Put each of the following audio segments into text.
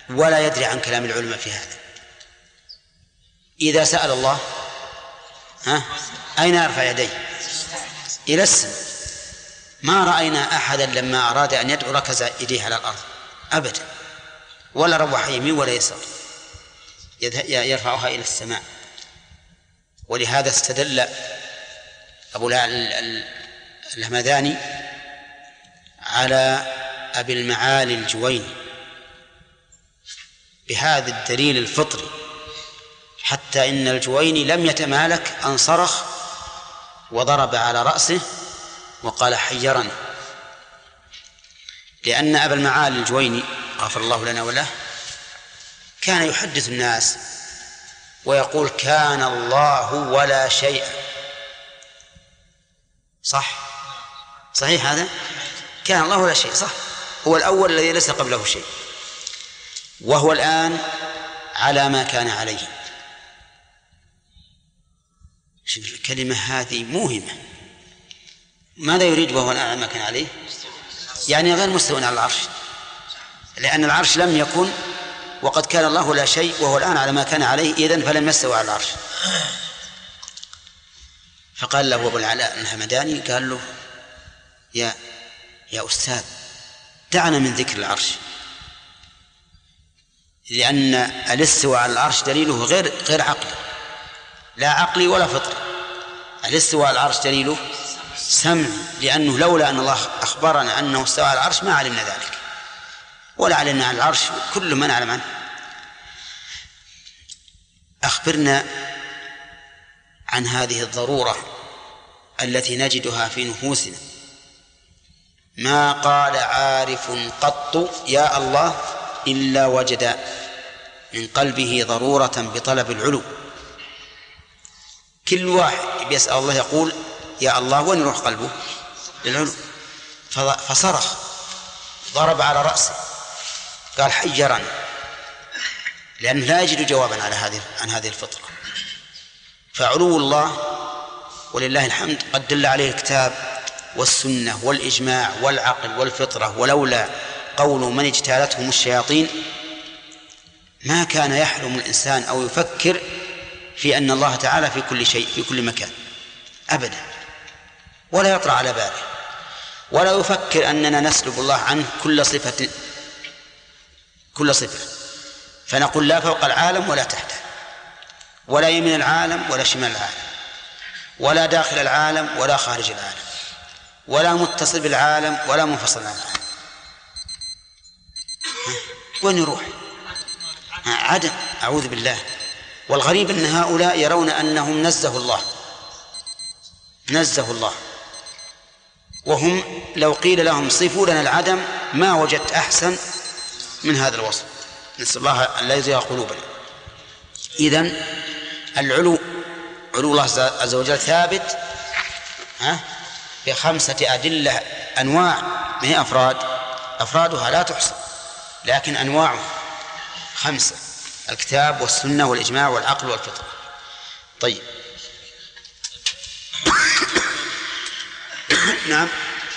ولا يدري عن كلام العلماء في هذا. إذا سأل الله أين يرفع يديه؟ إلى السماء. ما رأينا أحدا لما أراد أن يدعو ركز يديه على الأرض أبدا، ولا روح يمين ولا يسار، يرفعها إلى السماء. ولهذا استدل أبو الهمداني على أبي المعالي الجويني بهذا الدليل الفطري، حتى إن الجويني لم يتمالك أن صرخ وضرب على رأسه وقال حيرني، لأن أبا المعالي الجويني غفر الله لنا وله كان يحدث الناس ويقول كان الله ولا شيء. صحيح هذا؟ كان الله ولا شيء، صح، هو الأول الذي ليس قبله شيء، وهو الآن على ما كان عليه. الكلمة هذه موهمة. ماذا يريد وهو الآن على ما كان عليه؟ يعني غير مستوى على العرش، لأن العرش لم يكن وقد كان الله لا شيء، وهو الآن على ما كان عليه، إذن فلم يستوى على العرش. فقال له أبو العلاء الهمداني قال له يا أستاذ دعنا من ذكر العرش، لأن الاستواء على العرش دليله غير عقلي، لا عقلي ولا فطري. الاستواء على العرش دليله سمع، لأنه لولا أن الله أخبرنا أنه استوى على العرش ما علمنا ذلك، ولا علمنا عن العرش كل ما نعلم عنه. أخبرنا عن هذه الضرورة التي نجدها في نفوسنا. ما قال عارف قط يا الله إلا وجد من قلبه ضرورة بطلب العلو. كل واحد بيسأل الله يقول يا الله، وين يروح قلبه؟ للعلو. فصرخ ضرب على رأسه قال حيرني، لأنه لا يجد جوابا عن هذه الفطرة. فعلو الله ولله الحمد قد دل عليه الكتاب والسنة والإجماع والعقل والفطرة، ولولا قول من اجتالتهم الشياطين ما كان يحلم الإنسان أو يفكر في أن الله تعالى في كل شيء في كل مكان أبدا، ولا يطرأ على باله، ولا يفكر أننا نسلب الله عنه كل صفة، فنقول لا فوق العالم ولا تحته، ولا يمين العالم ولا شمال العالم، ولا داخل العالم ولا خارج العالم، ولا متصل بالعالم ولا منفصل عن العالم. وين يروح؟ عدم، أعوذ بالله. والغريب أن هؤلاء يرون أنهم نزه الله، وهم لو قيل لهم صفوا لنا العدم ما وجدت أحسن من هذا الوصف. نسأل الله أن لا يزيغ قلوبنا. إذن علو الله عز وجل ثابت بخمسة أدلة أنواع، ما هي أفرادها لا تحصى، لكن أنواعه 5: الكتاب والسنة والإجماع والعقل والفطرة. طيب نعم.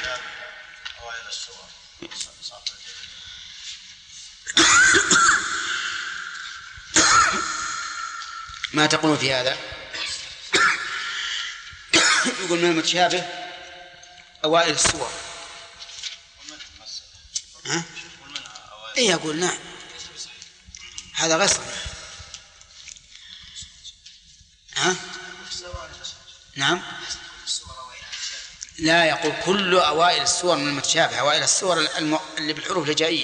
ما تقولون في هذا؟ يقول من المتشابه أوائل السور. إيه يقول نعم، هذا غصب. نعم، لا، يقول كل أوائل السور من المتشابه، أوائل السور اللي بالحروف الهجائية.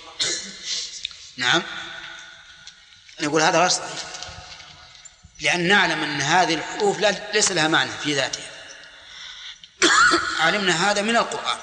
نعم، يقول هذا غير صحيح، لأن نعلم أن هذه الحروف ليس لها معنى في ذاتها. علمنا هذا من القرآن،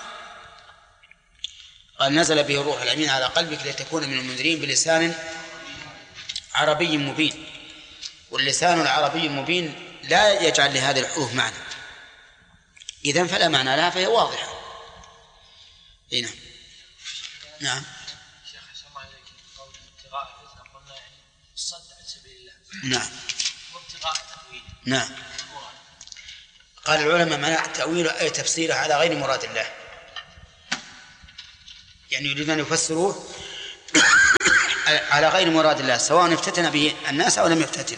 قال نزل به الروح الأمين على قلبك لتكون من المنذرين بلسان عربي مبين. واللسان العربي المبين لا يجعل لهذه الحروف معنى، إذن فلا معنى لها، فهي واضحة. هنا نعم. شيخ أحسن الله إليك، قول ابتغاء الفتنة قلنا يعني الصد عن سبيل الله. نعم. وابتغاء التأويل. نعم. قال العلماء منع تأويله أي تفسيره على غير مراد الله، يعني يريدون أن يفسروه على غير مراد الله، سواء افتتن به الناس أو لم يفتتن،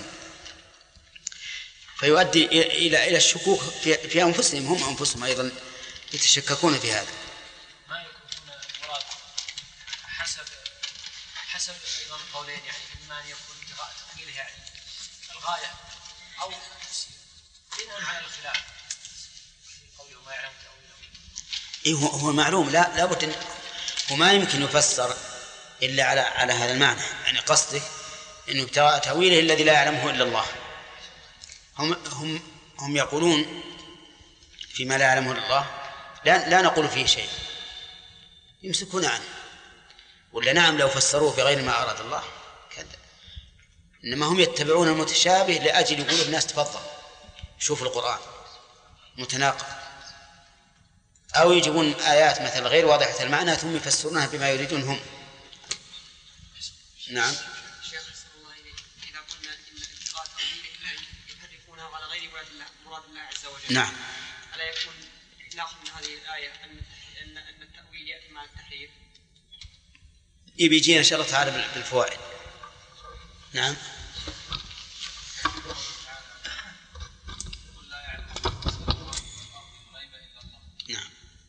فيؤدي إلى الشكوك في أنفسهم، هم أنفسهم أيضا يتشككون في هذا. ما يكون هنا مراد حسب أيضا القولين، يعني إما أن يكون ابتغاء تأويله يعني الغاية أو التفسير بناء على الخلاف في قوله ما يعلم تأويله. هو معلوم، لا بد وما يمكن يفسر إلا على هذا المعنى، يعني قصده إنه ابتغاء تأويله الذي لا يعلمه إلا الله. هم يقولون فيما لا يعلمه إلا الله لا نقول فيه شيء، يمسكون عنه، ولا نعم لو فسروه بغير ما أراد الله كذا. إنما هم يتبعون المتشابه لأجل يقولوا الناس تفضل شوف القرآن متناقض، أو يجيبون آيات مثل غير واضحة المعنى ثم يفسرونها بما يريدون هم. نعم. شيخ صلى الله عليه إذا قلنا إن ابتغاء تأويله يحرفونه على غير مراد الله عز وجل. نعم. ألا يكون ناخذ من هذه الآية أن التأويل يأتي مع التحريف؟ يجينا إن شاء الله تعالى بالفوائد. نعم. نعم.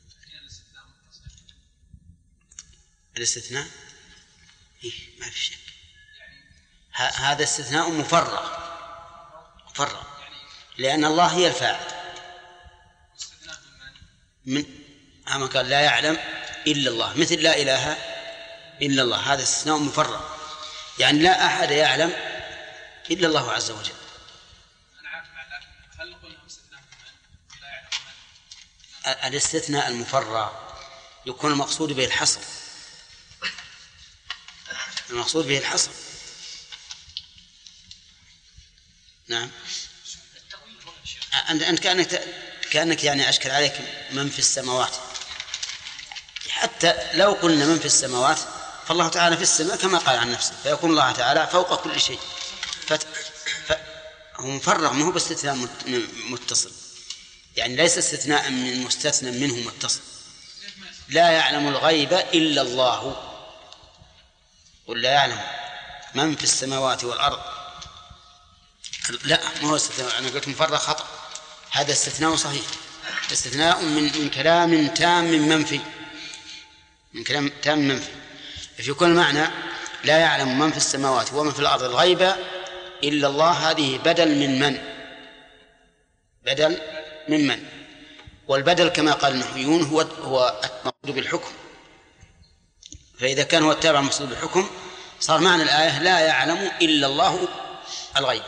الاستثناء ما في شك، هذا استثناء مفرغ لأن الله هي الفاعل. من أما قال لا يعلم إلا الله، مثل لا إله إلا الله، هذا استثناء مفرغ، يعني لا أحد يعلم إلا الله عز وجل. هل نقول استثناء من لا يعلم من؟ الاستثناء المفرغ يكون المقصود به الحصر، المقصود به الحصر. نعم. أنت كأنك يعني أشكل عليك من في السماوات، حتى لو قلنا من في السماوات فالله تعالى في السماء كما قال عن نفسه، فيكون الله تعالى فوق كل شيء. هو مفرغ، ما هو باستثناء متصل، يعني ليس استثناء من مستثنى منه متصل. لا يعلم الغيب إلا الله، قل لا يعلم من في السماوات والأرض. لا، ما هو استثناء، أنا قلت مفرغ خطأ، هذا استثناء صحيح، استثناء من كلام تام منفي، من كلام تام منفي. في كل معنى لا يعلم من في السماوات ومن في الأرض الغيب إلا الله، هذه بدل من من، والبدل كما قال النحويون هو المقصود بالحكم، فإذا كان هو التابع المقصود بالحكم صار معنى الآية لا يعلم إلا الله الغيب.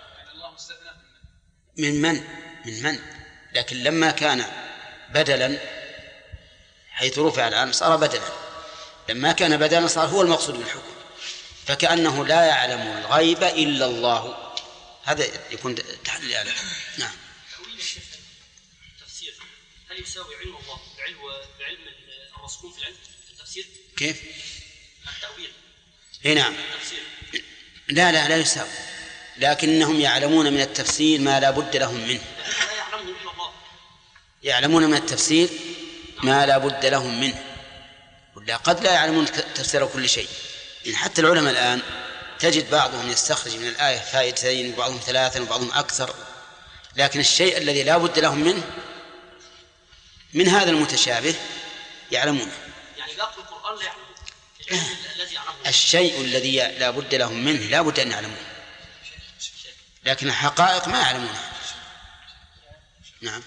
من من، لكن لما كان بدلا حيث رفع الآن صار بدلا، لما كان بدلا صار هو المقصود بالحكم، فكأنه لا يعلم الغيب إلا الله، هذا يكون تحليل الآية. نعم. تفسير هل يساوي علم الله بعلم الراسخون في العلم في التفسير؟ كيف؟ التأويل. نعم. لا يساوي، لكنهم يعلمون من التفسير ما لا بد لهم منه. لا يعلمه إلا الله. يعلمون من التفسير ما لا بد لهم منه، ولا قد لا يعلمون تفسير كل شيء. يعني حتى العلماء الآن تجد بعضهم يستخرج من الآية فائدتين وبعضهم ثلاثا وبعضهم أكثر، لكن الشيء الذي لا بد لهم منه من هذا المتشابه يعلمونه. يعني باقي القرآن لا يعلمه، الذي يعلمه الشيء الذي لا بد لهم منه لا بد أن يعلموه، لكن الحقائق ما يعلمونها. نعم.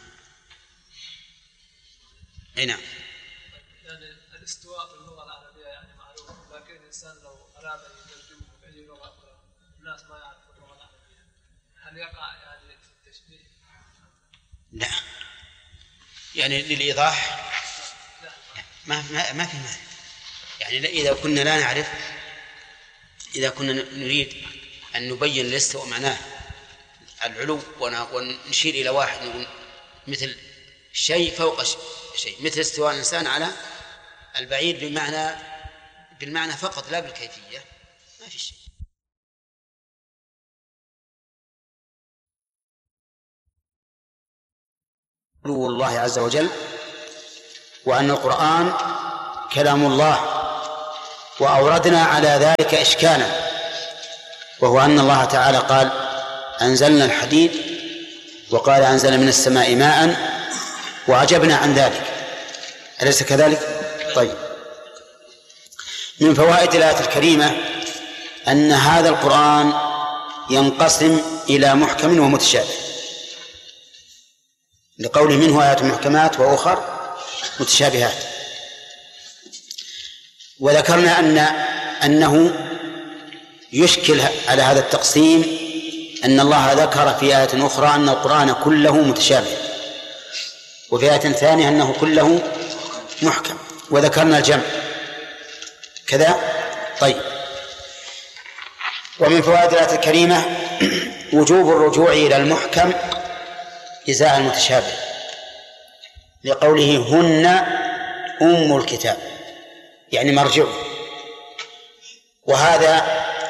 أي نعم. يعني الاستواء في اللغة العربية يعني معروف، لكن الإنسان لو أراد أن يترجمه بأي لغة أخرى الناس ما يعرفون اللغة العربية، هل يقع يعني في التشبيه؟ لا، يعني للإيضاح ما في مانع. يعني إذا كنا لا نعرف، إذا كنا نريد أن نبين الاستواء معناه العلو ونشير إلى واحد نقول مثل شيء فوق شيء، مثل استواء الإنسان على البعيد بالمعنى فقط لا بالكيفية، ما في شيء. علو الله عز وجل، وأن القرآن كلام الله وأوردنا على ذلك إشكالا، وهو أن الله تعالى قال أنزلنا الحديد، وقال أنزل من السماء ماء وعجبنا عن ذلك، أليس كذلك؟ طيب، من فوائد الآية الكريمة أن هذا القرآن ينقسم إلى محكم ومتشابه، لقوله منه آيات محكمات وأخر متشابهات. وذكرنا أنه يشكل على هذا التقسيم أن الله ذكر في آية أخرى أن القرآن كله متشابه، وفي آية ثانية أنه كله محكم، وذكرنا الجمع كذا. طيب، ومن فوائد الآية الكريمة وجوب الرجوع إلى المحكم إزاء المتشابه، لقوله هن أم الكتاب، يعني مرجعه. وهذا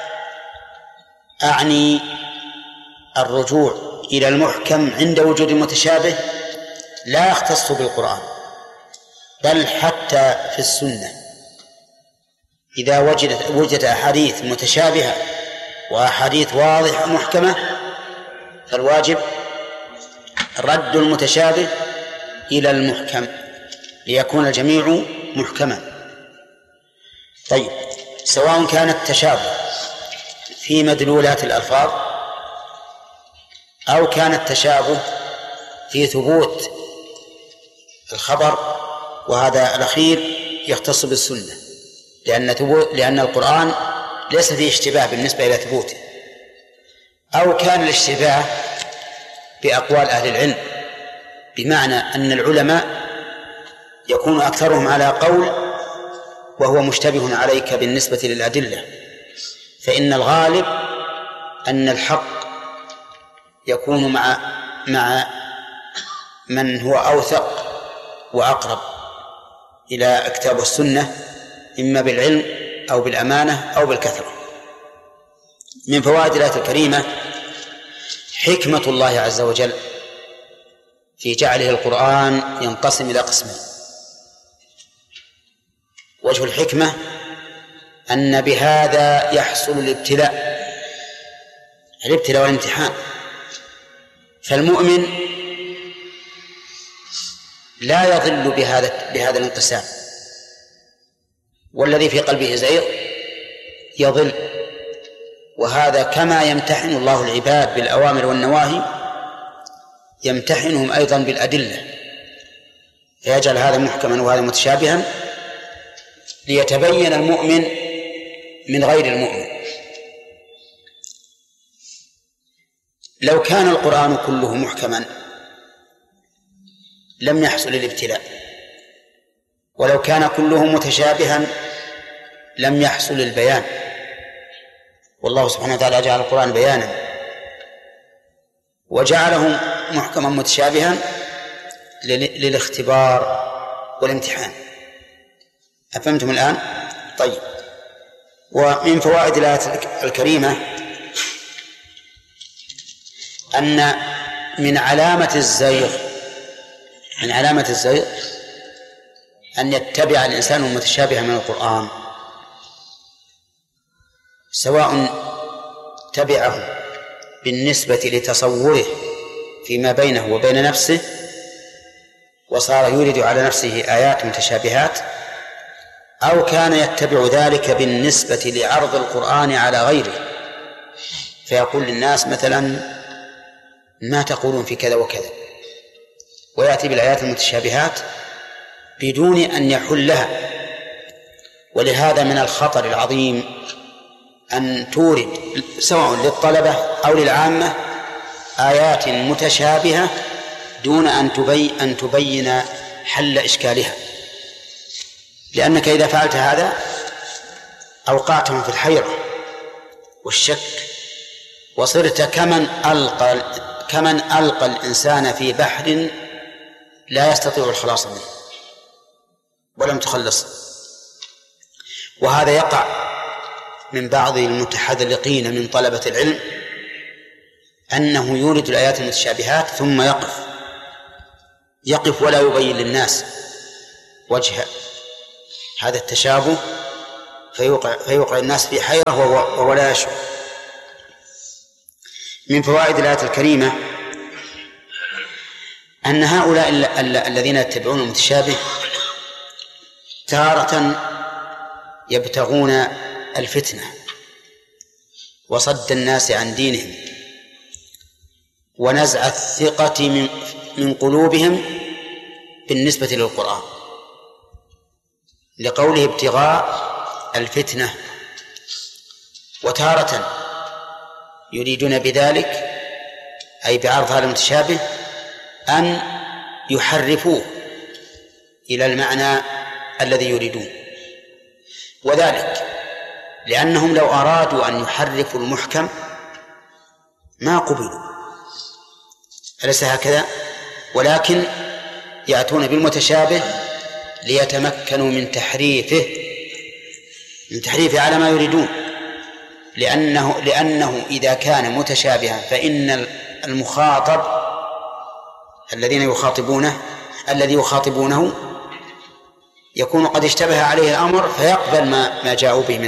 أعني الرجوع إلى المحكم عند وجود المتشابه لا يختص بالقرآن، بل حتى في السنة إذا وجد أحاديث متشابهة وأحاديث واضحة محكمة، فالواجب رد المتشابه إلى المحكم ليكون الجميع محكما. طيب، سواء كان التشابه في مدلولات الألفاظ أو كان التشابه في ثبوت الخبر، وهذا الأخير يختص بالسنة، لأن القرآن ليس فيه اشتباه بالنسبة إلى ثبوته، أو كان الاشتباه بأقوال أهل العلم، بمعنى أن العلماء يكون أكثرهم على قول وهو مشتبه عليك بالنسبة للأدلة، فإن الغالب أن الحق يكون مع من هو أوثق وأقرب إلى الكتاب والسنة، إما بالعلم أو بالأمانة أو بالكثرة. من فوائد الآية الكريمة حكمة الله عز وجل في جعله القرآن ينقسم إلى قسمين. وجه الحكمة أن بهذا يحصل الابتلاء والامتحان، فالمؤمن لا يضل بهذا الانقسام، والذي في قلبه زيغ يضل. وهذا كما يمتحن الله العباد بالأوامر والنواهي يمتحنهم أيضا بالأدلة، فيجعل هذا محكما وهذا متشابها ليتبين المؤمن من غير المؤمن. لو كان القرآن كله محكما لم يحصل الابتلاء، ولو كان كله متشابها لم يحصل البيان، والله سبحانه وتعالى جعل القرآن بيانا وجعله محكما متشابها للاختبار والامتحان. أفهمتم الآن؟ طيب، ومن فوائد الآية الكريمة أن من علامة الزيغ أن يتبع الإنسان المتشابه من القرآن، سواء تبعه بالنسبة لتصوره فيما بينه وبين نفسه وصار يورد على نفسه آيات متشابهات، أو كان يتبع ذلك بالنسبة لعرض القرآن على غيره، فيقول للناس مثلا ما تقولون في كذا وكذا، ويأتي بالآيات المتشابهات بدون أن يحلها. ولهذا من الخطر العظيم أن تورد سواء للطلبة أو للعامة آيات متشابهة دون أن تبين حل إشكالها، لأنك إذا فعلت هذا أوقعتهم في الحيرة والشك، وصرت كمن ألقى الإنسان في بحر لا يستطيع الخلاص منه ولم تخلص. وهذا يقع من بعض المتحذلقين من طلبة العلم، أنه يورد الآيات المتشابهات ثم يقف ولا يبين للناس وجه هذا التشابه، فيوقع الناس في حيرة وهو لا يشعر. من فوائد الآية الكريمة أن هؤلاء الذين يتبعون المتشابه تارة يبتغون الفتنة وصد الناس عن دينهم ونزع الثقة من قلوبهم بالنسبة للقرآن، لقوله ابتغاء الفتنة. وتارة يريدون بذلك أي بعرض هذا المتشابه أن يحرفوه إلى المعنى الذي يريدون، وذلك لأنهم لو أرادوا أن يحرفوا المحكم ما قبلوا، أليس هكذا؟ ولكن يأتون بالمتشابه ليتمكنوا من تحريفه على ما يريدون، لأنه إذا كان متشابها فإن المخاطب الذي يخاطبونه يكون قد اشتبه عليه الأمر فيقبل ما جاءوا به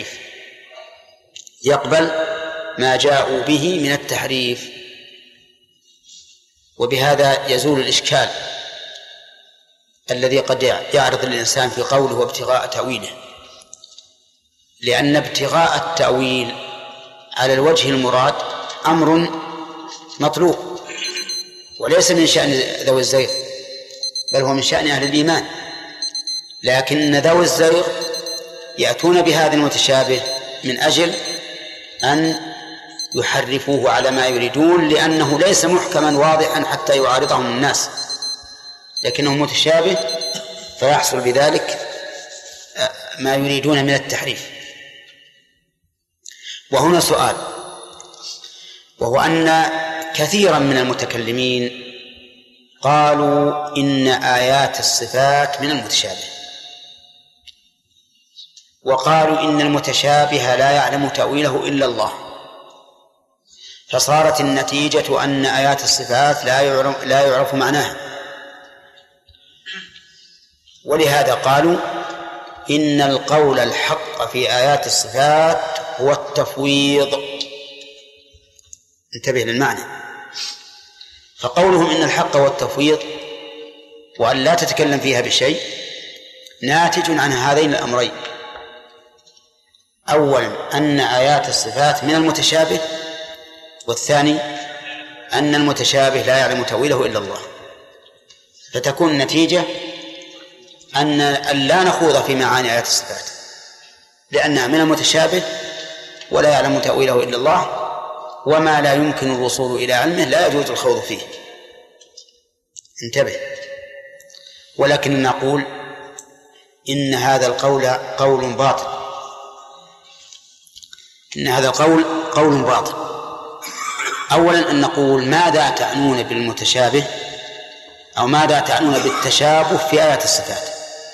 من التحريف، وبهذا يزول الإشكال الذي قد يعرض الإنسان في قوله وابتغاء تأويله، لأن ابتغاء التأويل على الوجه المراد أمر مطلوب وليس من شأن ذوي الزيغ، بل هو من شأن أهل الإيمان، لكن ذوي الزيغ يأتون بهذا المتشابه من أجل أن يحرفوه على ما يريدون، لأنه ليس محكما واضحا حتى يعارضهم الناس، لكنه متشابه فيحصل بذلك ما يريدون من التحريف. وهنا سؤال، وهو أن كثيرا من المتكلمين قالوا إن آيات الصفات من المتشابه، وقالوا إن المتشابه لا يعلم تأويله إلا الله، فصارت النتيجة أن آيات الصفات لا يعرف معناها، ولهذا قالوا إن القول الحق في آيات الصفات هو التفويض. انتبه للمعنى، فقولهم إن الحق هو التفويض وأن لا تتكلم فيها بشيء ناتج عن هذين الأمرين: أولا أن آيات الصفات من المتشابه، والثاني أن المتشابه لا يعلم تأويله إلا الله، فتكون النتيجة أن لا نخوض في معاني آيات الصفات لأنها من المتشابه ولا يعلم تأويله إلا الله، وما لا يمكن الوصول إلى علمه لا يجوز الخوض فيه. انتبه. ولكن نقول إن هذا القول قول باطل، إن هذا القول قول باطل. أولا أن نقول ماذا تعنون بالمتشابه أو ماذا تعنون بالتشابه في آيات الصفات؟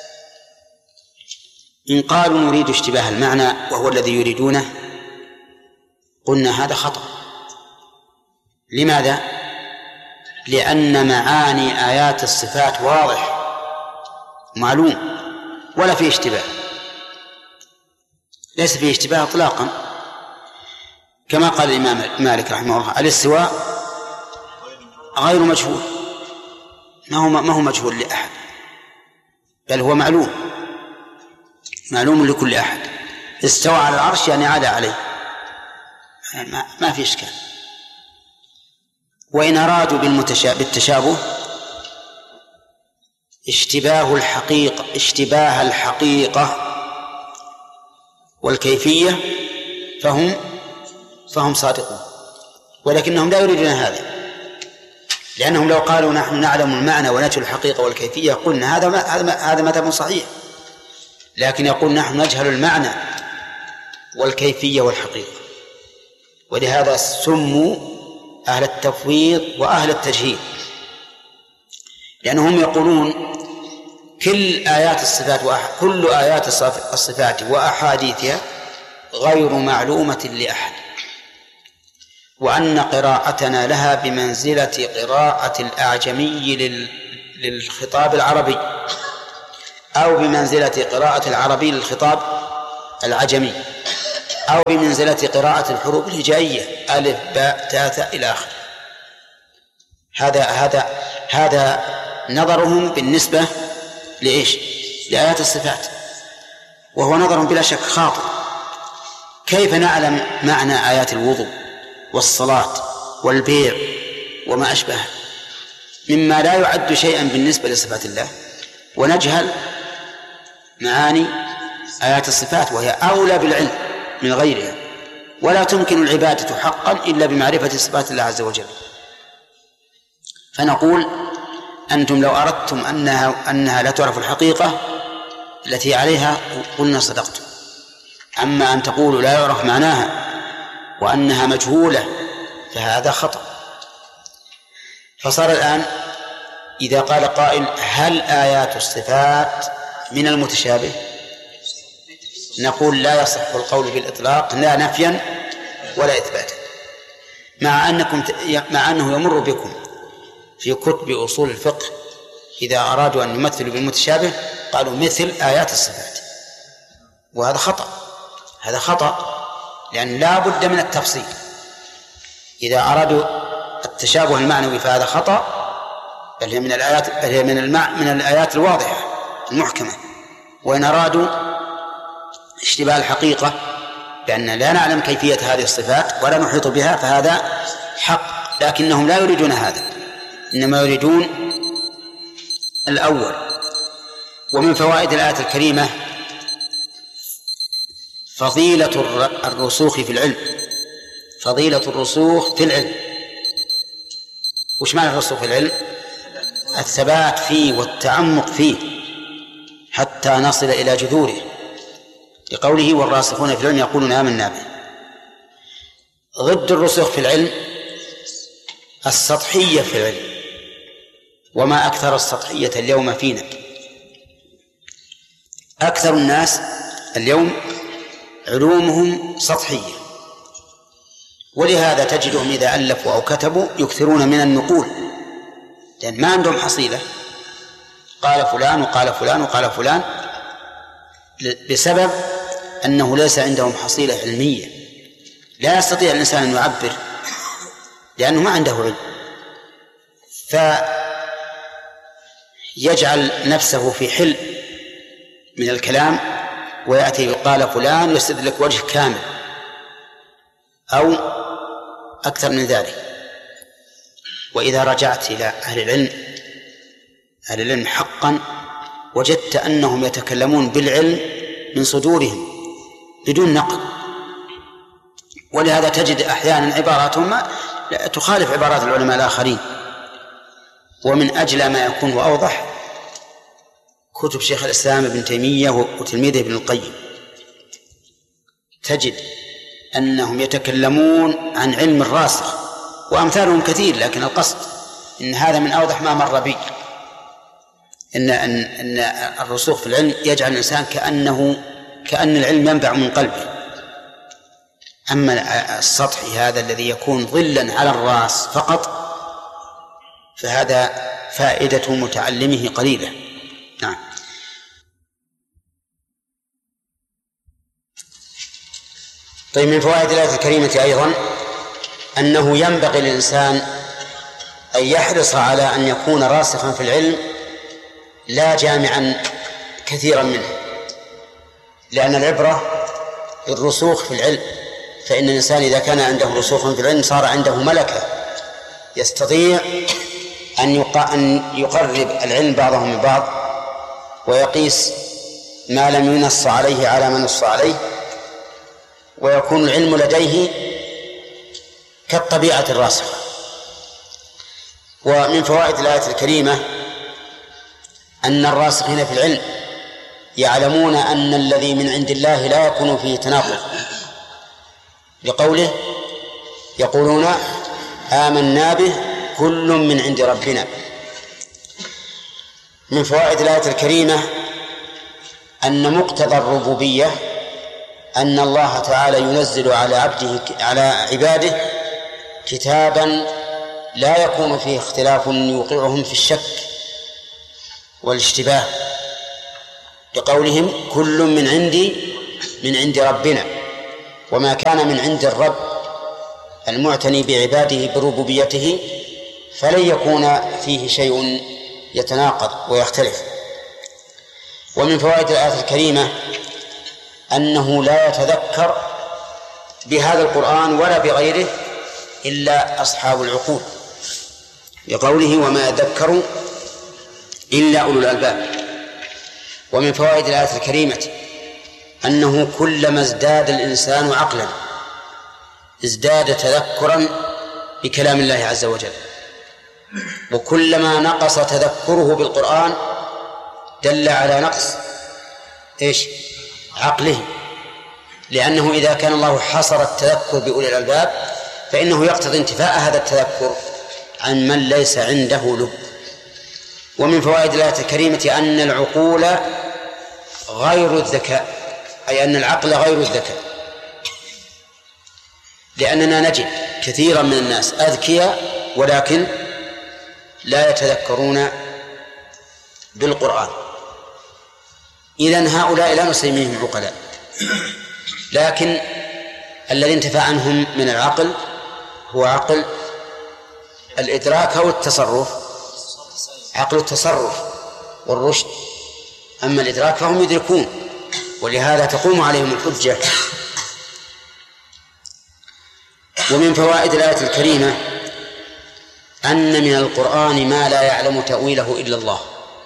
إن قالوا نريد اشتباه المعنى وهو الذي يريدونه قلنا هذا خطأ. لماذا؟ لأن معاني آيات الصفات واضح معلوم ولا فيه اشتباه، ليس فيه اشتباه إطلاقا، كما قال الإمام مالك رحمه الله: الاستواء غير مجهول، ما هو مجهول لأحد، بل هو معلوم لكل أحد. استوى على العرش يعني عاد عليه، ما في إشكال. وإن أرادوا بالتشابه اشتباه الحقيقة والكيفية فهم صادقون، ولكنهم لا يريدون هذا، لأنهم لو قالوا نحن نعلم المعنى ونجهل الحقيقة والكيفية قلنا هذا مذهب صحيح، لكن يقول نحن نجهل المعنى والكيفية والحقيقة، ولهذا سموا أهل التفويض وأهل التجهيل، لأنهم يقولون كل آيات الصفات وأحاديثها غير معلومة لأحد، وأن قراءتنا لها بمنزلة قراءة الأعجمي للخطاب العربي، أو بمنزلة قراءة العربي للخطاب العجمي، أو بمنزلة قراءة الحروف الهجائية ألف باء تاء ثاء إلى آخره. هذا نظرهم بالنسبة لإيش؟ لآيات الصفات، وهو نظر بلا شك خاطئ. كيف نعلم معنى آيات الوضوء والصلاة والبيع وما أشبه مما لا يعد شيئا بالنسبة لصفات الله، ونجهل معاني آيات الصفات وهي أولى بالعلم من غيرها؟ ولا تمكن العبادة حقا إلا بمعرفة صفات الله عز وجل. فنقول أنتم لو أردتم أنها لا تعرف الحقيقة التي عليها قلنا صدقتم، أما أن تقولوا لا يعرف معناها وأنها مجهولة فهذا خطأ. فصار الآن إذا قال قائل هل آيات الصفات من المتشابه؟ نقول لا يصح القول بالإطلاق لا نفيا ولا إثباتا، مع أنه يمر بكم في كتب أصول الفقه إذا أرادوا أن يمثلوا بالمتشابه قالوا مثل آيات الصفات، وهذا خطأ. هذا خطأ لأن لا بد من التفصيل. إذا أرادوا التشابه المعنوي فهذا خطأ، بل هي من الآيات الواضحة المحكمة. وإن أرادوا اشتباه الحقيقة بأن لا نعلم كيفية هذه الصفات ولا نحيط بها فهذا حق، لكنهم لا يريدون هذا، إنما يريدون الأول. ومن فوائد الآية الكريمة فضيلة الرسوخ في العلم. فضيلة الرسوخ في العلم. وش معنى الرسوخ في العلم؟ الثبات فيه والتعمق فيه حتى نصل إلى جذوره، لقوله والراسخون في العلم يقولون آمنا به. ضد الرسوخ في العلم السطحية في العلم، وما أكثر السطحية اليوم فينا. أكثر الناس اليوم علومهم سطحية، ولهذا تجدهم إذا ألفوا أو كتبوا يكثرون من النقول، لأن ما عندهم حصيلة. قال فلان وقال فلان وقال فلان، بسبب أنه ليس عندهم حصيلة علمية. لا يستطيع الإنسان أن يعبر لأنه ما عنده علم، فيجعل نفسه في حل من الكلام ويأتي يقال فلان يستدلك وجه كامل أو أكثر من ذلك. وإذا رجعت إلى أهل العلم حقا وجدت أنهم يتكلمون بالعلم من صدورهم بدون نقل، ولهذا تجد أحيانا عباراتهم تخالف عبارات العلماء الآخرين. ومن أجل ما يكون وأوضح كتب شيخ الإسلام ابن تيمية وتلميذه ابن القيم، تجد أنهم يتكلمون عن علم الراسخ، وأمثالهم كثير، لكن القصد إن هذا من أوضح ما مر بي، إن الرسوخ في العلم يجعل الإنسان كأن العلم ينبع من قلبه. أما السطحي هذا الذي يكون ظلا على الرأس فقط فهذا فائدة متعلمه قليلة. نعم. طيب، من فوائد الآية الكريمة أيضا أنه ينبغي للإنسان أن يحرص على أن يكون راسخا في العلم لا جامعا كثيرا منه، لأن العبرة بالرسوخ في العلم. فإن الإنسان إذا كان عنده رسوخ في العلم صار عنده ملكة، يستطيع أن يقرب العلم بعضه من بعض ويقيس ما لم ينص عليه على ما نص عليه، ويكون العلم لديه كالطبيعة الراسخة. ومن فوائد الآية الكريمة أن الراسخين في العلم يعلمون أن الذي من عند الله لا يكون فيه تناقض، لقوله يقولون آمنا به كل من عند ربنا. من فوائد الآية الكريمة أن مقتضى الربوبية أن الله تعالى ينزل على عباده كتابا لا يكون فيه اختلاف يوقعهم في الشك والاشتباه، لقولهم كل من عندي من عند ربنا، وما كان من عند الرب المعتني بعباده بربوبيته فلن يكون فيه شيء يتناقض ويختلف. ومن فوائد الآية الكريمة أنه لا يتذكر بهذا القرآن ولا بغيره إلا أصحاب العقول، لقوله وما يذكر إلا أولو الألباب. ومن فوائد الآية الكريمة أنه كلما ازداد الإنسان عقلا ازداد تذكرا بكلام الله عز وجل، وكلما نقص تذكره بالقرآن دل على نقص عقله، لأنه إذا كان الله حصر التذكر بأولي الألباب فإنه يقتضي انتفاء هذا التذكر عن من ليس عنده لب. ومن فوائد الآية الكريمة أن العقول غير الذكاء، أي أن العقل غير الذكاء، لأننا نجد كثيرا من الناس أذكياء ولكن لا يتذكرون بالقرآن. إذن هؤلاء لا نسميهم عقلاء، لكن الذي انتفى عنهم من العقل هو عقل الإدراك أو التصرف، عقل التصرف والرشد. أما الإدراك فهم يدركون، ولهذا تقوم عليهم الحجة. ومن فوائد الآية الكريمة أن من القرآن ما لا يعلم تأويله إلا الله،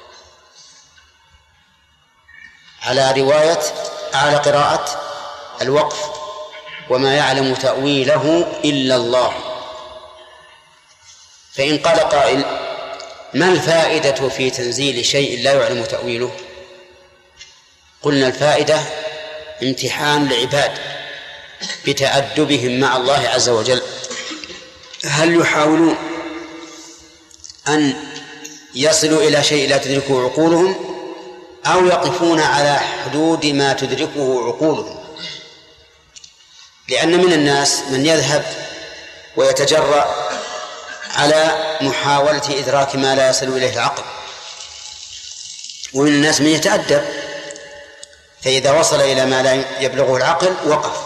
على قراءة الوقف وما يعلم تأويله إلا الله. فإن قال قائل ما الفائدة في تنزيل شيء لا يعلم تأويله؟ قلنا الفائدة امتحان العباد بتأدبهم مع الله عز وجل، هل يحاولون أن يصلوا إلى شيء لا تدركه عقولهم أو يقفون على حدود ما تدركه عقولهم. لأن من الناس من يذهب ويتجرأ على محاولة إدراك ما لا يصل إليه العقل، ومن الناس من يتأدب فإذا وصل إلى ما لا يبلغه العقل وقف.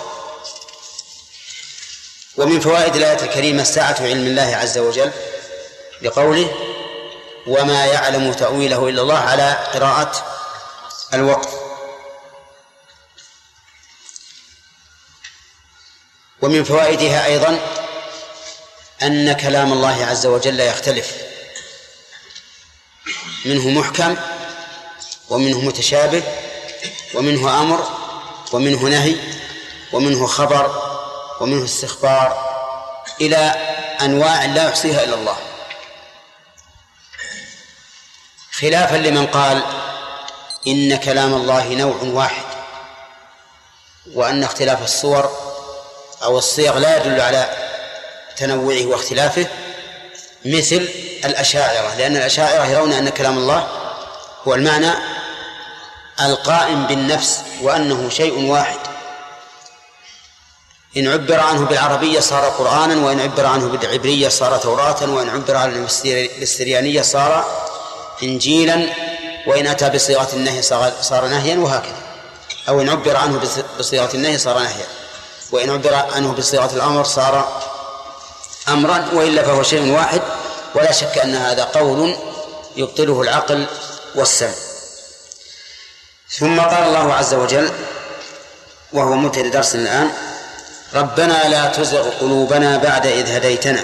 ومن فوائد الآية الكريمة سعة علم الله عز وجل لقوله وما يعلم تأويله إلا الله على قراءة الوقف. ومن فوائدها أيضا أن كلام الله عز وجل يختلف، منه محكم ومنه متشابه ومنه أمر ومنه نهي ومنه خبر ومنه استخبار إلى أنواع لا يحصيها إلا الله، خلافا لمن قال إن كلام الله نوع واحد وأن اختلاف الصور أو الصيغ لا يدل على تنوعه واختلافه، مثل الأشاعرة، لأن الأشاعرة يرون أن كلام الله هو المعنى القائم بالنفس وأنه شيء واحد، إن عبر عنه بالعربية صار قرآنا، وإن عبر عنه بالعبرية صار توراة، وإن عبر عنه بالسريانية صار إنجيلا، وإن أتى بصيغة النهي صار نهيا، وهكذا. أو إن عبر عنه بصيغة النهي صار نهيا، وإن عبر عنه بصيغة الأمر صار أمرا، وإلا فهو شيء واحد. ولا شك أن هذا قول يبطله العقل والسمع. ثم قال الله عز وجل وهو مبتدأ درسنا الآن ربنا لا تزغ قلوبنا بعد إذ هديتنا.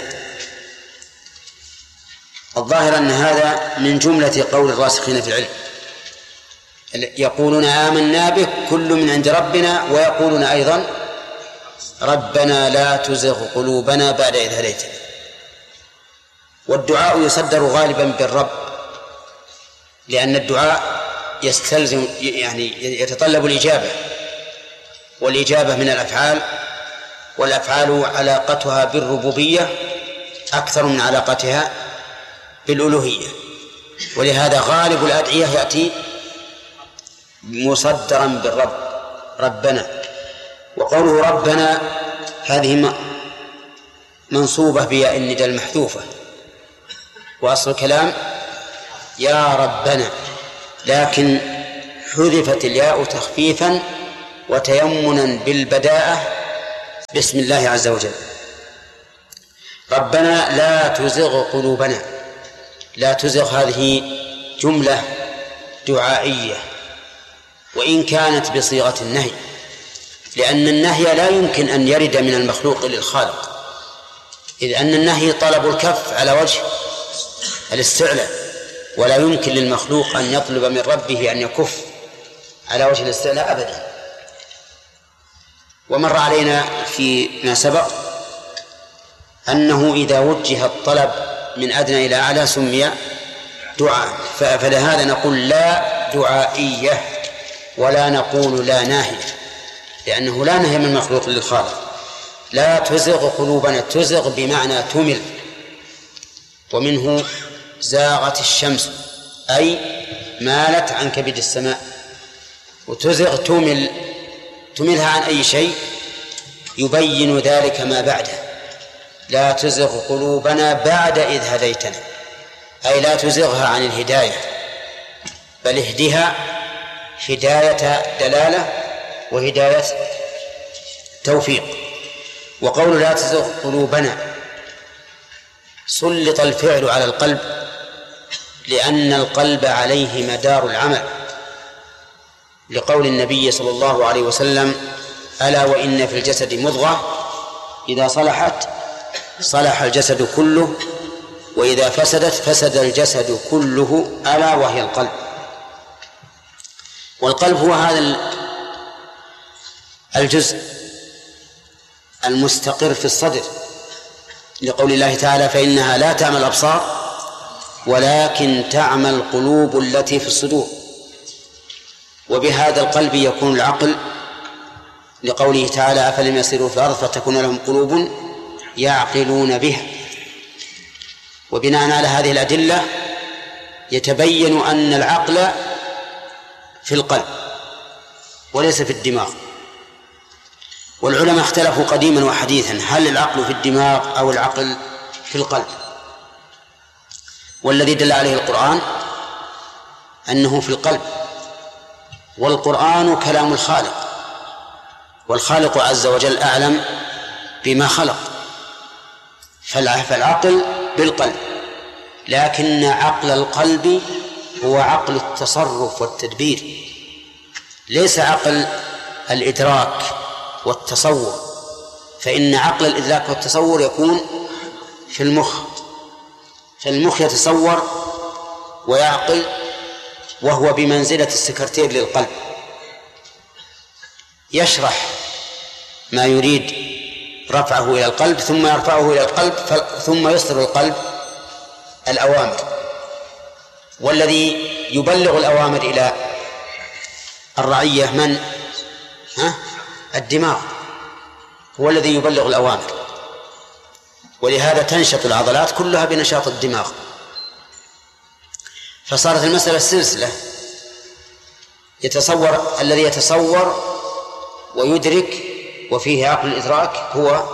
الظاهر أن هذا من جملة قول الراسخين في العلم، يقولون آمنا به كل من عند ربنا، ويقولون أيضا ربنا لا تزغ قلوبنا بعد إذ هديتنا. والدعاء يصدر غالبا بالرب، لأن الدعاء يستلزم يعني يتطلب الإجابة، والإجابة من الأفعال، والأفعال علاقتها بالربوبية أكثر من علاقتها بالألوهية، ولهذا غالب الأدعية يأتي مصدرا بالرب ربنا. وقوله ربنا هذه منصوبة بياء الندى المحذوفة، وأصل الكلام يا ربنا، لكن حذفت الياء تخفيفا وتيمنا بالبداءة باسم الله عز وجل. ربنا لا تزغ قلوبنا. لا تزغ هذه جملة دعائية وإن كانت بصيغة النهي، لأن النهي لا يمكن أن يرد من المخلوق للخالق، إذ أن النهي طلب الكف على وجه الاستعلاء، ولا يمكن للمخلوق أن يطلب من ربه أن يكف على وجه الاستعلاء أبدا. ومر علينا فيما سبق أنه إذا وجه الطلب من أدنى إلى أعلى سمي دعاء، فلهذا نقول لا دعائية ولا نقول لا ناهية، لأنه لا نهي من المخلوق للخالق. لا تزغ قلوبنا. تزغ بمعنى تمل، ومنه زاغت الشمس أي مالت عن كبد السماء. وتزغ تملها عن أي شيء يبين ذلك ما بعده. لا تزغ قلوبنا بعد إذ هديتنا، أي لا تزغها عن الهداية، بل اهدها هداية دلالة وهداية توفيق. وقول لا تزغ قلوبنا سلط الفعل على القلب، لأن القلب عليه مدار العمل، لقول النبي صلى الله عليه وسلم: ألا وإن في الجسد مضغة إذا صلحت صلح الجسد كله وإذا فسدت فسد الجسد كله ألا وهي القلب. والقلب هو هذا الجزء المستقر في الصدر، لقول الله تعالى: فإنها لا تعمى الأبصار ولكن تعمى القلوب التي في الصدور. وبهذا القلب يكون العقل، لقوله تعالى: أفلم يسيروا في الأرض فتكون لهم قلوب يعقلون بها. وبناء على هذه الأدلة يتبين أن العقل في القلب وليس في الدماغ. والعلماء اختلفوا قديما وحديثا هل العقل في الدماغ أو العقل في القلب، والذي دل عليه القرآن أنه في القلب. والقرآن كلام الخالق، والخالق عز وجل أعلم بما خلق، فالعقل بالقلب. لكن عقل القلب هو عقل التصرف والتدبير، ليس عقل الإدراك والتصور، فإن عقل الإدراك والتصور يكون في المخ، فالمخ يتصور ويعقل، وهو بمنزلة السكرتير للقلب، يشرح ما يريد رفعه إلى القلب ثم يرفعه إلى القلب ثم يصدر القلب الأوامر. والذي يبلغ الأوامر إلى الرعية من؟ الدماغ هو الذي يبلغ الأوامر، ولهذا تنشط العضلات كلها بنشاط الدماغ. فصارت المسألة سلسلة، الذي يتصور ويدرك وفيه عقل الإدراك هو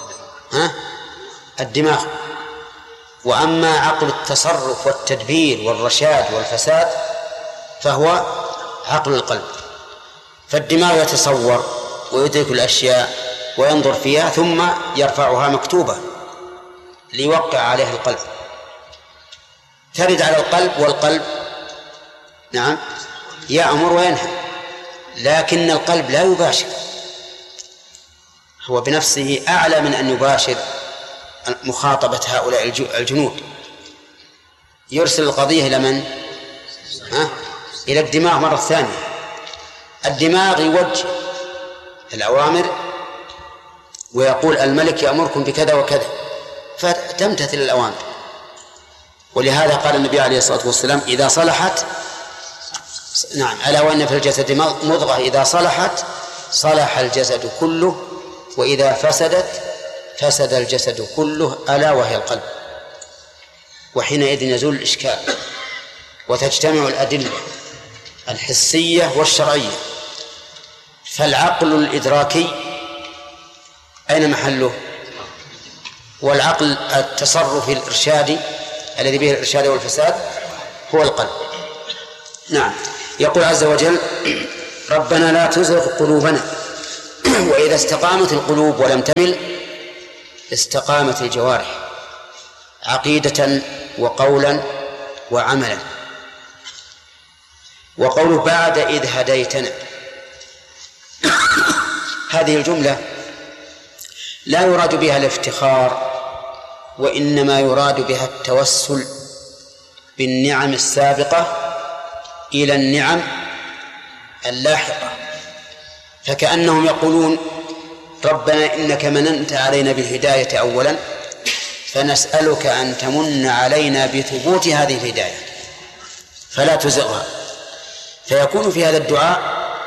الدماغ، وأما عقل التصرف والتدبير والرشاد والفساد فهو عقل القلب. فالدماغ يتصور ويدرك الأشياء وينظر فيها ثم يرفعها مكتوبة ليوقع عليها القلب، ترد على القلب، والقلب نعم يأمر وينهى، لكن القلب لا يباشر، هو بنفسه أعلى من أن يباشر مخاطبة هؤلاء الجنود. يرسل القضية إلى من؟ إلى الدماغ مرة ثانية. الدماغ يوجه الأوامر ويقول: الملك يأمركم بكذا وكذا، فتمتثل الأوامر. ولهذا قال النبي عليه الصلاة والسلام: إذا صلحت نعم ألا وإن في الجسد مضغة إذا صلحت صلح الجسد كله وإذا فسدت فسد الجسد كله ألا وهي القلب. وحينئذ يزول الإشكال وتجتمع الأدلة الحسية والشرعية. فالعقل الإدراكي أين محله؟ والعقل التصرفي الإرشادي الذي به الإرشاد والفساد هو القلب. نعم. يقول عز وجل: ربنا لا تزغ قلوبنا. وإذا استقامت القلوب ولم تمل استقامت الجوارح عقيدة وقولا وعملا. وقوله بعد إذ هديتنا، هذه الجملة لا يراد بها الافتخار، وإنما يراد بها التوسل بالنعم السابقة إلى النعم اللاحقة. فكأنهم يقولون ربنا إنك مننت علينا بالهداية أولا، فنسألك أن تمن علينا بثبوت هذه الهداية فلا تزغها. فيكون في هذا الدعاء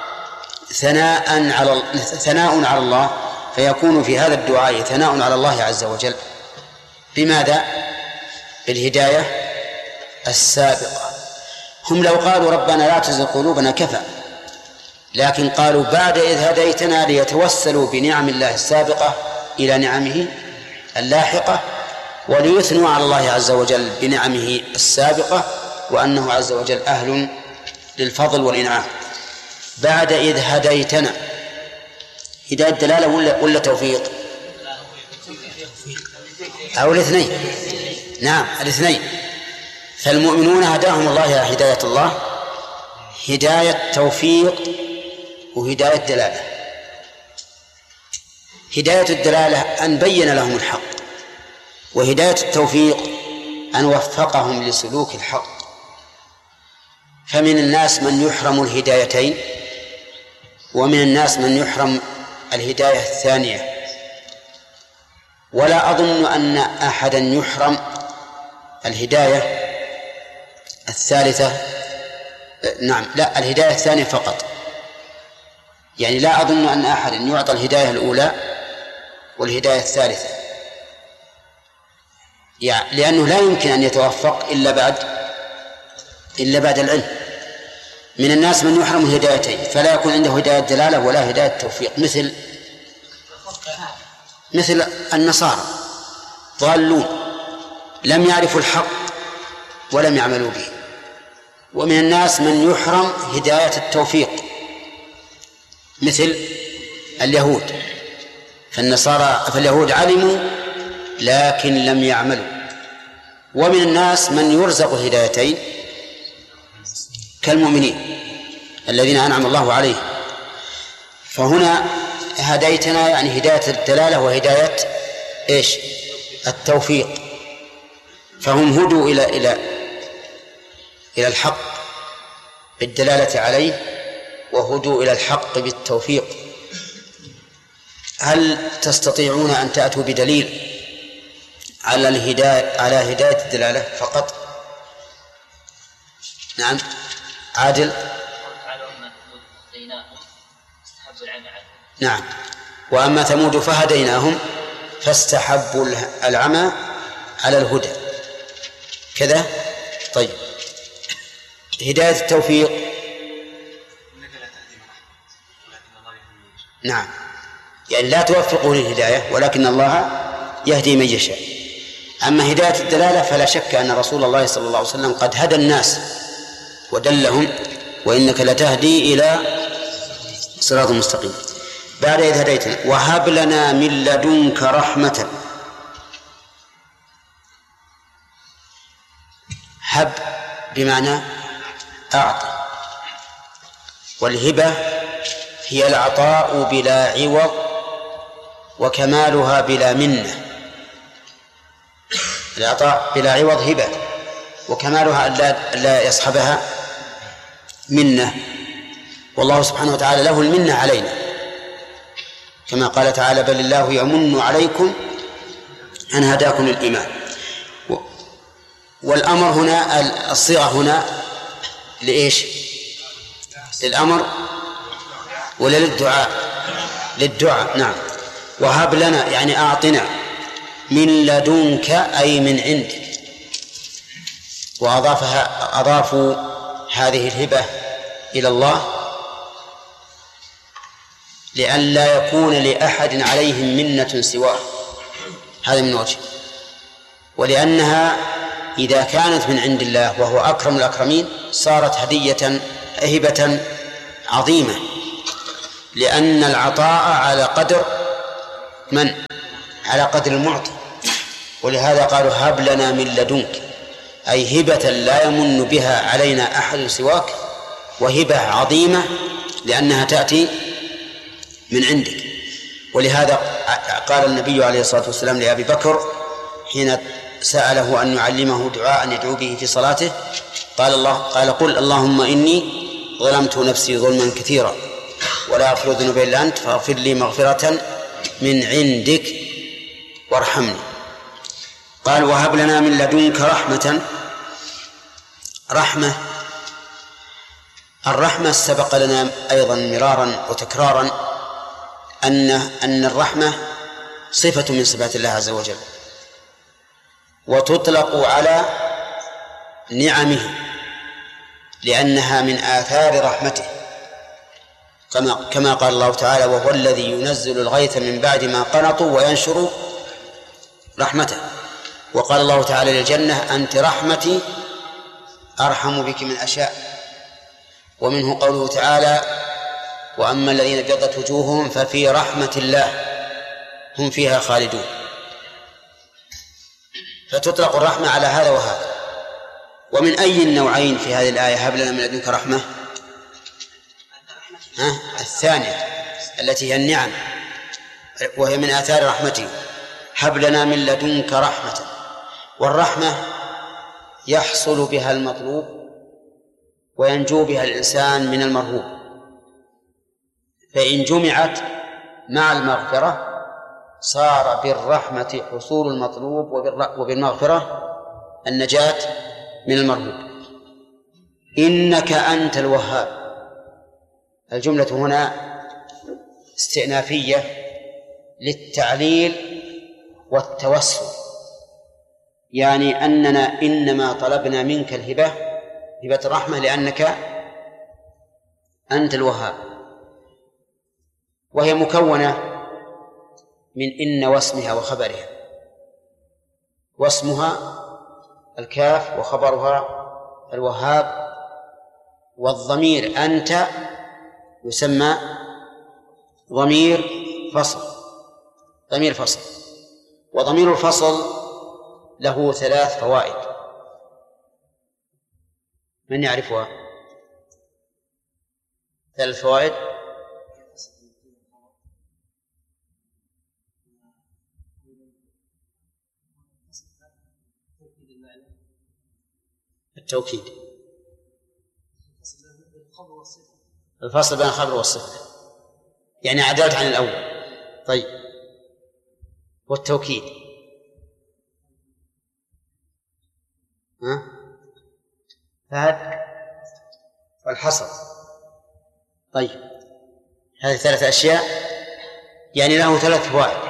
ثناء على الله، فيكون في هذا الدعاء ثناء على الله عز وجل. بماذا؟ بالهداية السابقة. هم لو قالوا ربنا لا تزغ قلوبنا كفى، لكن قالوا بعد إذ هديتنا ليتوسلوا بنعم الله السابقة إلى نعمه اللاحقة، وليثنوا على الله عز وجل بنعمه السابقة وأنه عز وجل أهل للفضل والإنعام. بعد إذ هديتنا، هداية دلالة ولا توفيق؟ أو الاثنين؟ نعم الاثنين. فالمؤمنون هداهم الله إلى هداية الله، هداية توفيق وهداية دلالة. هداية الدلالة أن بين لهم الحق، وهداية التوفيق أن وفقهم لسلوك الحق. فمن الناس من يحرم الهدايتين، ومن الناس من يحرم الهداية الثانية. ولا أظن أن أحدا يحرم الهداية الثالثة، نعم لا، الهداية الثانية فقط. يعني لا أظن أن أحدا يعطى الهداية الأولى والهداية الثالثة، يعني لأنه لا يمكن أن يتوفق إلا بعد العلم. من الناس من يحرم الهدايتين، فلا يكون عنده هداية دلالة ولا هداية توفيق، مثل النصارى ضالون لم يعرفوا الحق ولم يعملوا به. ومن الناس من يحرم هداية التوفيق مثل اليهود، فاليهود علموا لكن لم يعملوا. ومن الناس من يرزق الهدايتين كالمؤمنين الذين أنعم الله عليهم. فهنا هديتنا يعني هداية الدلالة وهداية التوفيق. فهم هدوا إلى الحق بالدلالة عليه، وهدوا إلى الحق بالتوفيق. هل تستطيعون أن تأتوا بدليل على هداية الدلالة فقط؟ نعم عادل. نعم. وأما ثمود فهديناهم فاستحبوا العمى على الهدى كذا. طيب هداية التوفيق، نعم يعني لا توفقه للهداية ولكن الله يهدي من يشاء. أما هداية الدلالة فلا شك أن رسول الله صلى الله عليه وسلم قد هدى الناس ودلهم، وإنك لتهدي إلى صراط مستقيم. بعد إذ هديتنا وهب لنا من لدنك رحمة. هب بمعنى أعطي، والهبة هي العطاء بلا عوض وكمالها بلا منة. العطاء بلا عوض هبة، وكمالها ألا يصحبها منة. والله سبحانه وتعالى له المنة علينا، كما قال تعالى بل الله يمن عليكم أن هداكم للإيمان. والأمر هنا الصيغة هنا لإيش؟ للأمر ولا للدعاء؟ للدعاء نعم. وهب لنا يعني أعطنا من لدنك أي من عندك. وأضافوا هذه الهبة إلى الله لئلا يكون لأحد عليهم منة سواه، هذا من وجه. ولأنها إذا كانت من عند الله وهو أكرم الأكرمين صارت هبة عظيمة لأن العطاء على قدر من؟ على قدر المعطي. ولهذا قالوا هب لنا من لدنك، أي هبة لا يمن بها علينا أحد سواك، وهبة عظيمة لأنها تأتي من عندك. ولهذا قال النبي عليه الصلاة والسلام لأبي بكر حين سأله أن يعلمه دعاء يدعو به في صلاته، قال قل اللهم إني ظلمت نفسي ظلما كثيرا ولا أغفر الذنوب إلا أنت فاغفر لي مغفرة من عندك وارحمني. قال وهب لنا من لدنك رحمة. الرحمة سبق لنا أيضا مرارا وتكرارا أن الرحمة صفة من صفات الله عز وجل، وتطلق على نعمه لأنها من آثار رحمته، كما قال الله تعالى وهو الذي ينزل الغيث من بعد ما قنطوا وينشر رحمته. وقال الله تعالى للجنة أنت رحمتي أرحم بك من أشاء. ومنه قوله تعالى وأما الذين ابيضت وجوههم ففي رحمة الله هم فيها خالدون. فتطلق الرحمة على هذا وهذا. ومن أي النوعين في هذه الآية هب لنا من لدنك رحمة؟ الثانية التي هي النعم، وهي من آثار رحمته. هب لنا من لدنك رحمة، والرحمة يحصل بها المطلوب وينجو بها الإنسان من المرهوب، فإن جمعت مع المغفرة صار بالرحمة حصول المطلوب وبالمغفرة النجاة من المرهوب. إنك أنت الوهاب. الجملة هنا استئنافية للتعليل والتوسل، يعني أننا إنما طلبنا منك هبة الرحمة لأنك أنت الوهاب، وهي مكونة من إن واسمها وخبرها. واسمها الكاف وخبرها الوهاب، والضمير أنت يسمى ضمير فصل. وضمير الفصل له 3 فوائد، من يعرفها؟ 3 فوائد. التوكيد، الفصل بين الخبر والصفة، يعني عدلت عن الأول. طيب، والتوكيد فهد والحصر. طيب، هذه 3 أشياء يعني له 3 فوائد.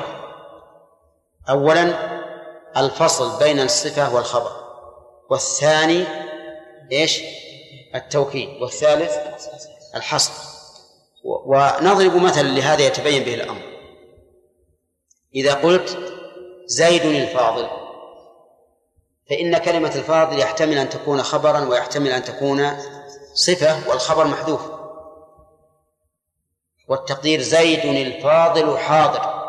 أولا الفصل بين الصفة والخبر، والثاني إيش؟ التوكيد، والثالث الحصر. ونضرب مثلا لهذا يتبين به الأمر. إذا قلت زيد الفاضل، فإن كلمة الفاضل يحتمل أن تكون خبرا ويحتمل أن تكون صفة، والخبر محذوف، والتقدير زيد الفاضل حاضر.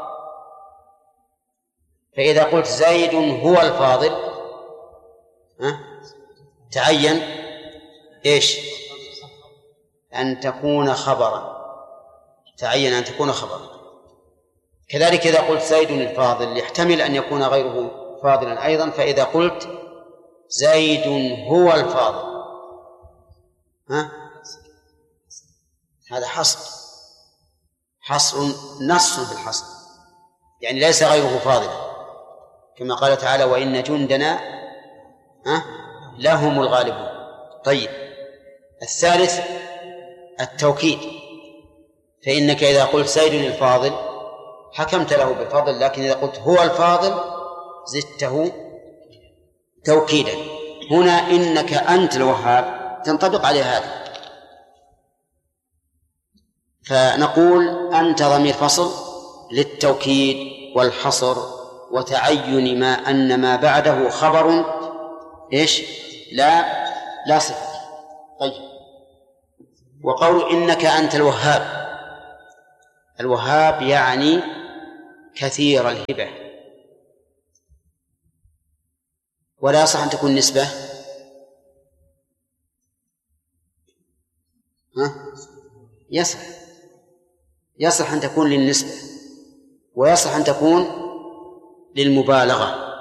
فإذا قلت زيد هو الفاضل تعين إيش؟ أن تكون خبرا، تعين أن تكون خبرا. كذلك إذا قلت زيد الفاضل يحتمل أن يكون غيره فاضلا أيضا، فإذا قلت زيد هو الفاضل هذا حصر نص في الحصر، يعني ليس غيره فاضلا، كما قال تعالى وإن جندنا لهم الغالبون. طيب، الثالث التوكيد، فإنك إذا قلت زيد الفاضل حكمت له بالفضل، لكن إذا قلت هو الفاضل زدته توكيدا. هنا إنك أنت الوهاب تنطبق عليه هذا، فنقول أنت ضمير فصل للتوكيد والحصر وتعين ما بعده خبر إيش؟ لا صفة. طيب، وقول إنك أنت الوهاب الوهاب يعني كثير الهبة، ولا يصح أن تكون نسبة. يصح أن تكون للنسبة، ويصح أن تكون للمبالغة،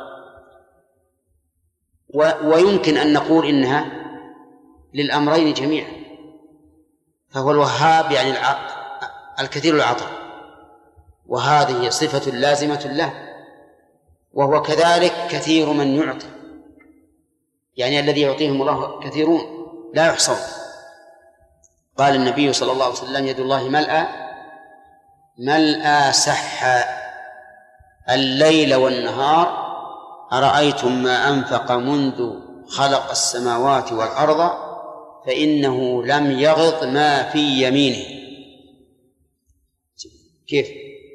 ويمكن أن نقول إنها للأمرين جميعا. فهو الوهاب يعني الكثير العطاء، وهذه صفة لازمة له، وهو كذلك كثير من يعطي، يعني الذي يعطيهم الله كثيرون لا يحصون. قال النبي صلى الله عليه وسلم: يد الله ملأى سحا الليل والنهار، أرأيتم ما أنفق منذ خلق السماوات والأرض فإنه لم يغض ما في يمينه. كيف؟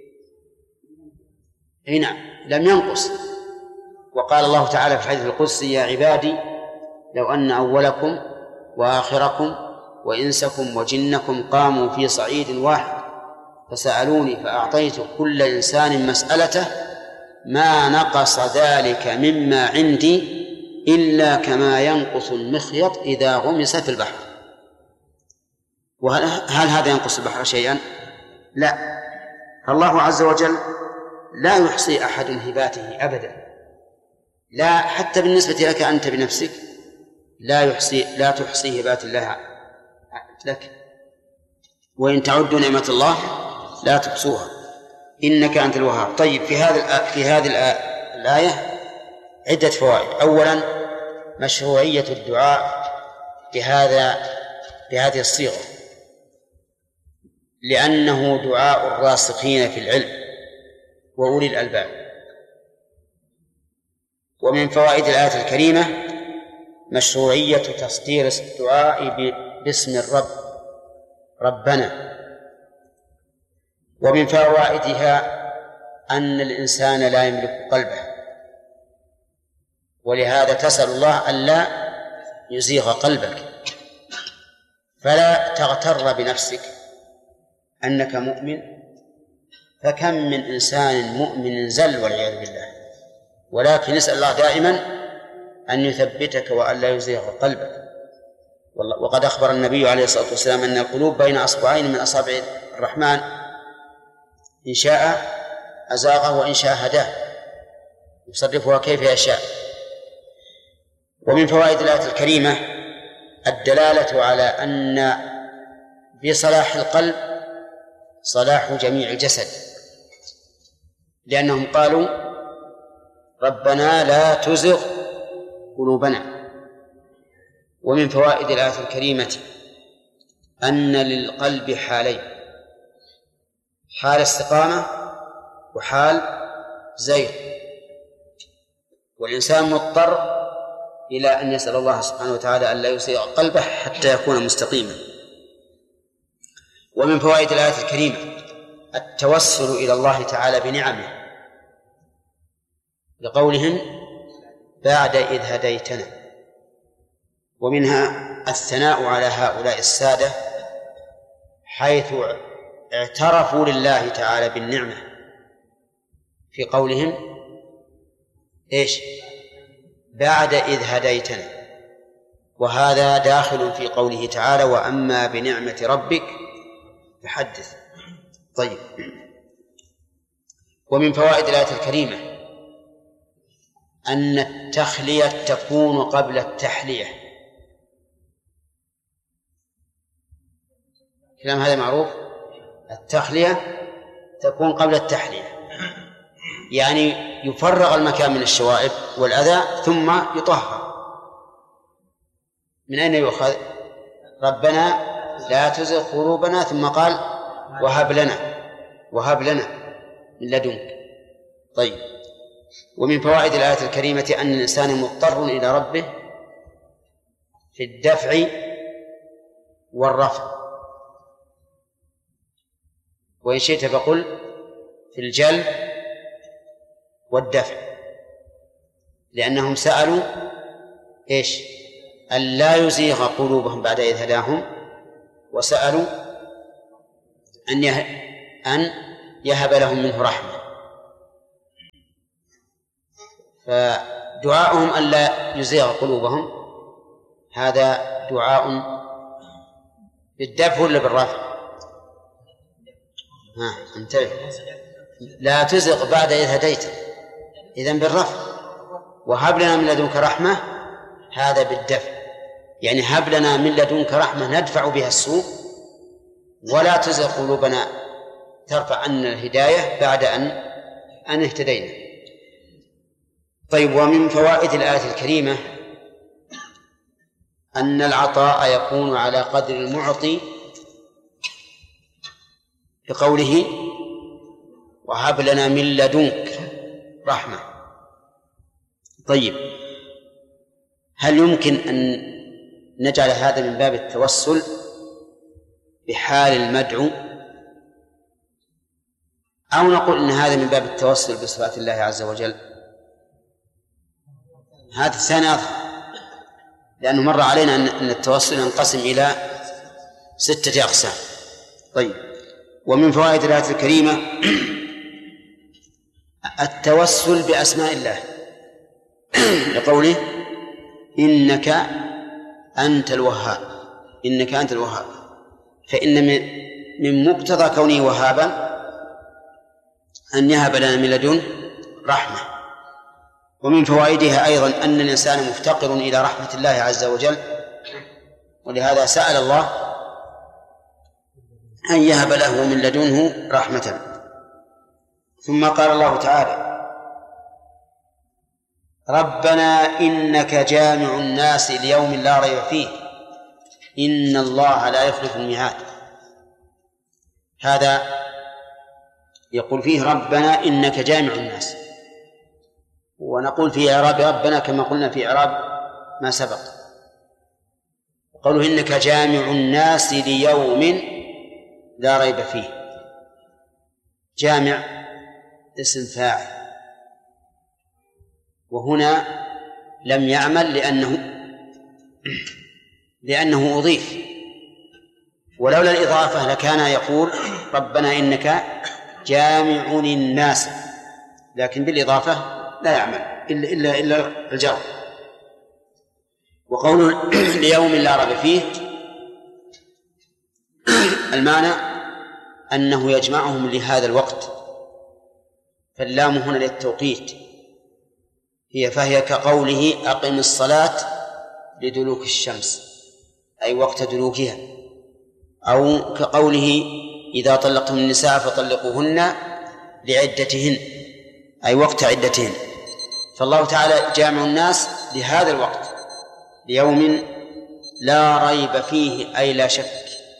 نعم، لم ينقص. وقال الله تعالى في الحديث القدسي: يا عبادي لو أن أولكم وآخركم وإنسكم وجنكم قاموا في صعيد واحد فسألوني فأعطيت كل إنسان مسألته ما نقص ذلك مما عندي إلا كما ينقص المخيط إذا غمس في البحر. وهل هذا ينقص البحر شيئا؟ لا. فالله عز وجل لا يحصي أحد هباته أبدا، لا حتى بالنسبة لك أنت بنفسك لا تحصي هبات الله لك، وإن تعدوا نعمة الله لا تحصوها إنك أنت الوهاب. طيب، في هذه الآية عدة فوائد. أولا، مشروعية الدعاء بهذه الصيغة، لأنه دعاء الراسخين في العلم وأولي الألباب. ومن فوائد الآية الكريمة مشروعية تصدير الدعاء باسم الرب، ربنا. ومن فوائدها أن الإنسان لا يملك قلبه، ولهذا تسأل الله ألا يزيغ قلبك. فلا تغتر بنفسك أنك مؤمن، فكم من إنسان مؤمن زل والعياذ بالله، ولكن نسأل الله دائما أن يثبتك وألا يزيغ قلبك. وقد أخبر النبي عليه الصلاة والسلام أن القلوب بين أصبعين من أصابع الرحمن، إن شاء أزاغه وإن شاء هداه، يصرفها كيف يشاء. ومن فوائد الآية الكريمة الدلالة على أن بصلاح القلب صلاح جميع الجسد، لأنهم قالوا: ربنا لا تزغ قلوبنا. ومن فوائد الآية الكريمة أن للقلب حالين: حال استقامة وحال زيغ، والإنسان مضطر إلى أن يسأل الله سبحانه وتعالى أن لا يزيغ قلبه حتى يكون مستقيما. ومن فوائد الآية الكريمة التوسل إلى الله تعالى بنعمه، لقولهم: بعد إذ هديتنا. ومنها الثناء على هؤلاء السادة حيث اعترفوا لله تعالى بالنعمة في قولهم: إيش؟ بعد إذ هديتنا. وهذا داخل في قوله تعالى: وأما بنعمة ربك فحدث. طيب، ومن فوائد الآية الكريمة أن التخلية تكون قبل التحلية. كلام هذا معروف. التخلية تكون قبل التحلية، يعني يفرغ المكان من الشوائب والأذى ثم يطهر. من أين يؤخذ؟ ربنا لا تزغ قلوبنا، ثم قال: وهب لنا من لدنك. طيب، ومن فوائد الآية الكريمة أن الإنسان مضطر إلى ربه في الدفع والرفع، وإن شئت فقل في الجلب والدفع، لأنهم سألوا إيش؟ أن لا يزيغ قلوبهم بعد إذ هداهم، وسألوا أن يهب لهم منه رحمة. فدعاؤهم أن لا يزيغ قلوبهم هذا دعاء بالدفع ولا بالرفع؟ انتبه، لا تزغ بعد إذ هديت، إذن بالرفع. وهب لنا من لدنك رحمة هذا بالدفع، يعني هب لنا من لدنك رحمة ندفع بها السوء، ولا تزغ قلوبنا ترفع عنا الهداية بعد أن اهتدينا. طيب، ومن فوائد الآية الكريمة أن العطاء يكون على قدر المعطي بقوله وهب لنا من لدنك رحمة. طيب، هل يمكن أن نجعل هذا من باب التوسل بحال المدعو، أو نقول إن هذا من باب التوسل بصفات الله عز وجل؟ هذا الثاني أظهر، لأنه مر علينا أن التوسل ينقسم إلى 6 أقسام. طيب، ومن فوائد الآية الكريمة التوسل بأسماء الله لقوله إنك أنت الوهاب، إنك أنت الوهاب، فإن من مقتضى كونه وهابا أن يهب لنا من لدن رحمة. ومن فوائدها أيضا أن الإنسان مفتقر إلى رحمة الله عز وجل، ولهذا سأل الله أن يهب له من لدنه رحمة. ثم قال الله تعالى ربنا إنك جامع الناس ليوم لا ريب فيه إن الله لا يخلف الميعاد. هذا يقول فيه ربنا إنك جامع الناس، ونقول في إعراب ربنا كما قلنا في إعراب ما سبق، قوله إنك جامع الناس ليوم لا ريب فيه. جامع اسم فاعل، وهنا لم يعمل لأنه أضيف، ولولا الإضافة لكان يقول ربنا إنك جامع الناس، لكن بالإضافة لا يعمل إلا الجر. وقوله ليوم لا ريب فيه المعنى أنه يجمعهم لهذا الوقت، فاللام هنا للتوقيت، فهي كقوله أقم الصلاة لدلوك الشمس أي وقت دلوكها، أو كقوله إذا طلقتم النساء فطلقوهن لعدتهن أي وقت عدتهن. فالله تعالى جامع الناس لهذا الوقت ليوم لا ريب فيه أي لا شك،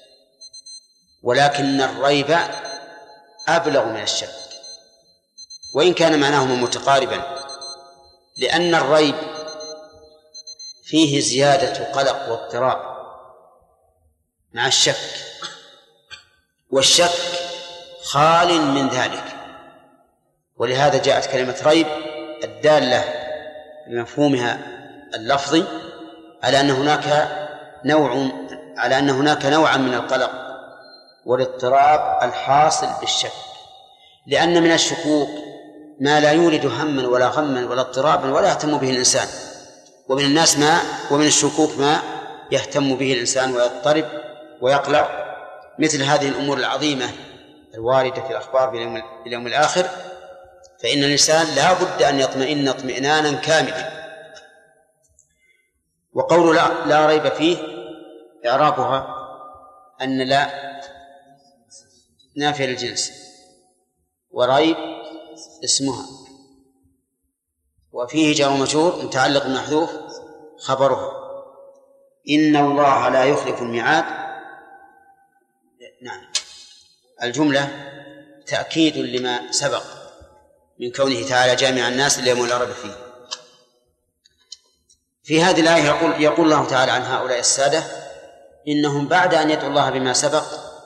ولكن الريب أبلغ من الشك، وإن كان معناهما متقاربا، لأن الريب فيه زيادة قلق واضطراب مع الشك، والشك خال من ذلك، ولهذا جاءت كلمة ريب الدالة بمفهومها اللفظي على أن هناك نوعا من القلق والاضطراب الحاصل بالشك، لأن من الشكوك ما لا يولد هما ولا غما ولا اضطرابا ولا يهتم به الإنسان، ومن الشكوك ما يهتم به الإنسان ويضطرب ويقلق، مثل هذه الأمور العظيمة الواردة في الأخبار باليوم الآخر، فإن الإنسان لا بد أن يطمئن اطمئنانا كاملا. وقول لا ريب فيه إعرابها أن لا نافية للجنس، وريب اسمها، وفيه جار ومجرور متعلق بمحذوف خبرها إن الله لا يخلف الميعاد. نعم، الجملة تأكيد لما سبق من كونه تعالى جامع الناس ليوم لا ريب فيه. في هذه الآية يقول الله تعالى عن هؤلاء السادة إنهم بعد أن يدعوا الله بما سبق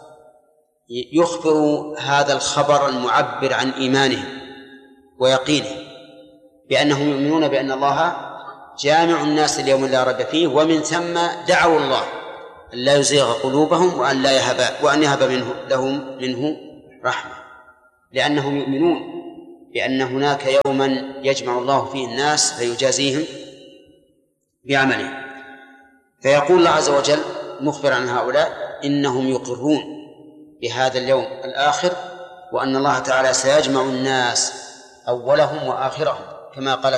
يخبروا هذا الخبر المعبر عن إيمانهم ويقينهم بأنهم يؤمنون بأن الله جامع الناس اليوم لا ريب فيه، ومن ثم دعوا الله أن لا يزيغ قلوبهم وأن يهب لهم منه رحمة، لأنهم يؤمنون بأن هناك يوما يجمع الله فيه الناس فيجازيهم بعملهم. فيقول الله عز وجل مخبرا عن هؤلاء إنهم يقرون بهذا اليوم الآخر، وأن الله تعالى سيجمع الناس أولهم وآخرهم كما قال